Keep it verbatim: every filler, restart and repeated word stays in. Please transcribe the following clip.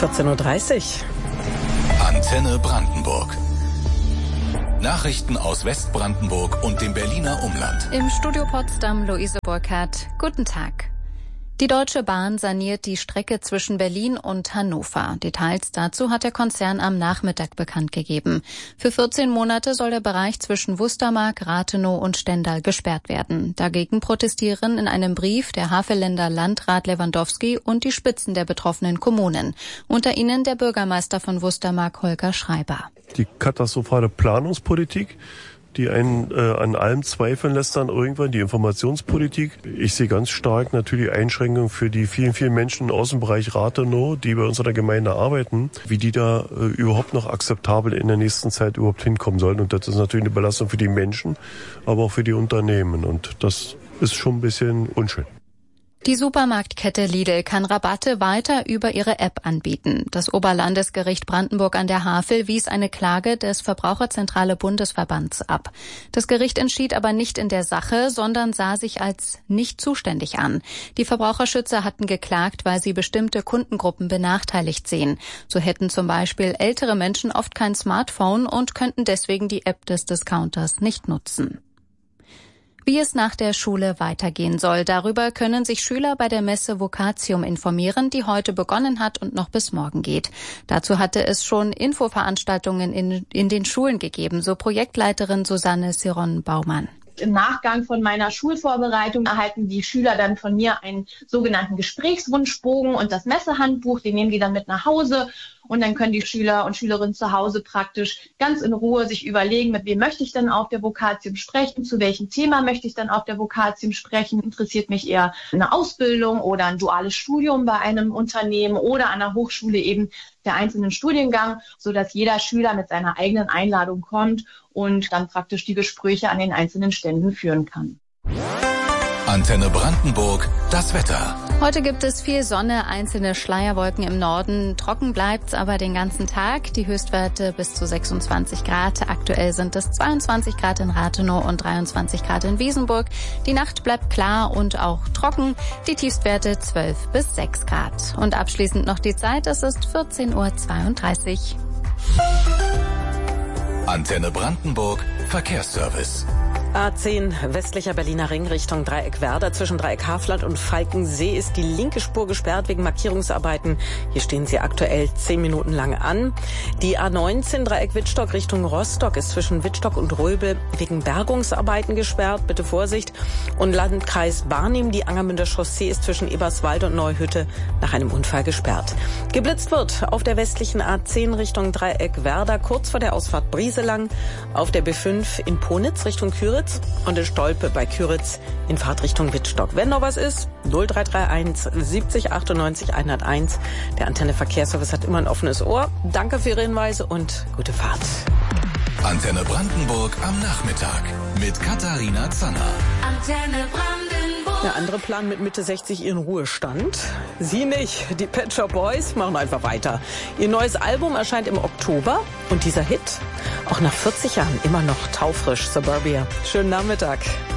vierzehn Uhr dreißig. Antenne Brandenburg. Nachrichten aus Westbrandenburg und dem Berliner Umland. Im Studio Potsdam Luise Burkhardt. Guten Tag. Die Deutsche Bahn saniert die Strecke zwischen Berlin und Hannover. Details dazu hat der Konzern am Nachmittag bekannt gegeben. Für vierzehn Monate soll der Bereich zwischen Wustermark, Rathenow und Stendal gesperrt werden. Dagegen protestieren in einem Brief der Havelländer Landrat Lewandowski und die Spitzen der betroffenen Kommunen. Unter ihnen der Bürgermeister von Wustermark, Holger Schreiber. Die katastrophale Planungspolitik, die einen äh, an allem zweifeln lässt dann irgendwann, die Informationspolitik. Ich sehe ganz stark natürlich Einschränkungen für die vielen, vielen Menschen im Außenbereich Rathenow, die bei uns in der Gemeinde arbeiten, wie die da äh, überhaupt noch akzeptabel in der nächsten Zeit überhaupt hinkommen sollen. Und das ist natürlich eine Belastung für die Menschen, aber auch für die Unternehmen. Und das ist schon ein bisschen unschön. Die Supermarktkette Lidl kann Rabatte weiter über ihre App anbieten. Das Oberlandesgericht Brandenburg an der Havel wies eine Klage des Verbraucherzentrale Bundesverbands ab. Das Gericht entschied aber nicht in der Sache, sondern sah sich als nicht zuständig an. Die Verbraucherschützer hatten geklagt, weil sie bestimmte Kundengruppen benachteiligt sehen. So hätten zum Beispiel ältere Menschen oft kein Smartphone und könnten deswegen die App des Discounters nicht nutzen. Wie es nach der Schule weitergehen soll, darüber können sich Schüler bei der Messe Vocatium informieren, die heute begonnen hat und noch bis morgen geht. Dazu hatte es schon Infoveranstaltungen in, in den Schulen gegeben, so Projektleiterin Susanne Siron-Baumann. Im Nachgang von meiner Schulvorbereitung erhalten die Schüler dann von mir einen sogenannten Gesprächswunschbogen und das Messehandbuch. Den nehmen die dann mit nach Hause und dann können die Schüler und Schülerinnen zu Hause praktisch ganz in Ruhe sich überlegen, mit wem möchte ich denn auf der Vocatium sprechen, zu welchem Thema möchte ich dann auf der Vocatium sprechen. Interessiert mich eher eine Ausbildung oder ein duales Studium bei einem Unternehmen oder an der Hochschule eben der einzelnen Studiengang, sodass jeder Schüler mit seiner eigenen Einladung kommt und dann praktisch die Gespräche an den einzelnen Ständen führen kann. Antenne Brandenburg, das Wetter. Heute gibt es viel Sonne, einzelne Schleierwolken im Norden. Trocken bleibt's aber den ganzen Tag. Die Höchstwerte bis zu sechsundzwanzig Grad. Aktuell sind es zweiundzwanzig Grad in Rathenow und dreiundzwanzig Grad in Wiesenburg. Die Nacht bleibt klar und auch trocken. Die Tiefstwerte zwölf bis sechs Grad. Und abschließend noch die Zeit. Es ist vierzehn Uhr zweiunddreißig. Antenne Brandenburg, Verkehrsservice. A zehn westlicher Berliner Ring Richtung Dreieck Werder. Zwischen Dreieck Hafland und Falkensee ist die linke Spur gesperrt wegen Markierungsarbeiten. Hier stehen sie aktuell zehn Minuten lang an. Die A neunzehn Dreieck Wittstock Richtung Rostock ist zwischen Wittstock und Röbel wegen Bergungsarbeiten gesperrt. Bitte Vorsicht. Und Landkreis Barnim, die Angermünder Chaussee ist zwischen Eberswalde und Neuhütte nach einem Unfall gesperrt. Geblitzt wird auf der westlichen A zehn Richtung Dreieck Werder, kurz vor der Ausfahrt Brieselang, auf der B fünf in Ponitz Richtung Küritz und in Stolpe bei Küritz in Fahrtrichtung Wittstock. Wenn noch was ist, null drei drei eins siebzig achtundneunzig hunderteins. Der Antenne Verkehrsservice hat immer ein offenes Ohr. Danke für Ihre Hinweise und gute Fahrt. Antenne Brandenburg am Nachmittag mit Katharina Zanner. Antenne Brandenburg. Der andere planen mit Mitte sechzig ihren Ruhestand. Sie nicht. Die Pet Shop Boys machen einfach weiter. Ihr neues Album erscheint im Oktober und dieser Hit auch nach vierzig Jahren immer noch taufrisch. Suburbia. Schönen Nachmittag.